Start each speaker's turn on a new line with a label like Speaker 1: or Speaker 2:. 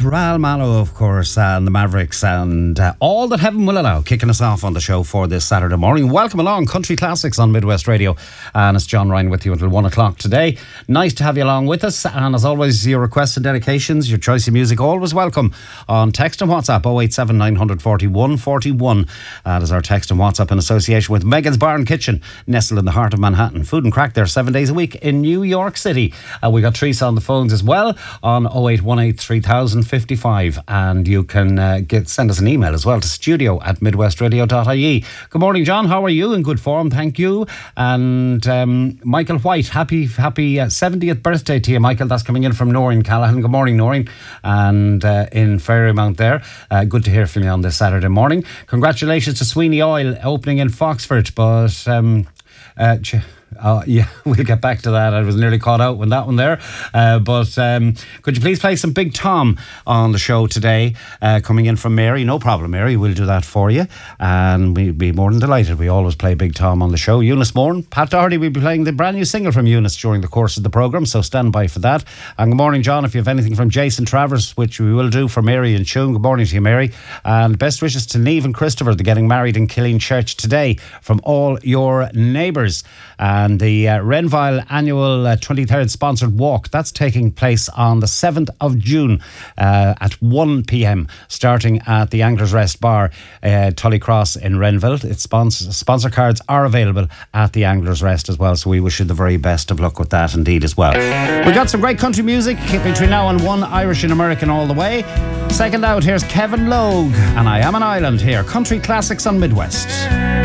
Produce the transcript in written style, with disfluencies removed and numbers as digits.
Speaker 1: Raoul Malo, of course, and the Mavericks, and all that heaven will allow, kicking us off on the show for this Saturday morning. Welcome along, Country Classics on Midwest Radio, and it's John Ryan with you until 1 o'clock today. Nice to have you along with us, and as always, your requests and dedications, your choice of music, always welcome on text and WhatsApp 087 941 41. That is our text and WhatsApp in association with Megan's Bar and Kitchen, nestled in the heart of Manhattan. Food and crack there 7 days a week in New York City. We got Teresa on the phones as well on 0818 3055, and you can send us an email as well to studio@midwestradio.ie. Good morning, John. How are you? In good form, thank you. And Michael White, happy 70th birthday to you, Michael. That's coming in from Noreen Callahan. Good morning, Noreen. And in Fairmount there. Good to hear from you on this Saturday morning. Congratulations to Sweeney Oil opening in Foxford, but yeah, we'll get back to that. I was nearly caught out with that one there. But could you please play some Big Tom on the show today? Coming in from Mary. No problem, Mary. We'll do that for you. And we'd be more than delighted. We always play Big Tom on the show. Eunice Moran, Pat Doherty will be playing the brand new single from Eunice during the course of the programme, so stand by for that. And good morning, John. If you have anything from Jason Travers, which we will do for Mary and Tune, good morning to you, Mary. And best wishes to Niamh and Christopher. They're getting married in Killeen Church today from all your neighbours. And the Renville annual 23rd sponsored walk, that's taking place on the 7th of June at 1 p.m, starting at the Anglers Rest Bar, Tully Cross in Renville. Its sponsor cards are available at the Anglers Rest as well, so we wish you the very best of luck with that indeed as well. We got some great country music between now and 1, Irish and American all the way. Second out, here's Kevin Logue and I Am an Island here. Country Classics on Midwest.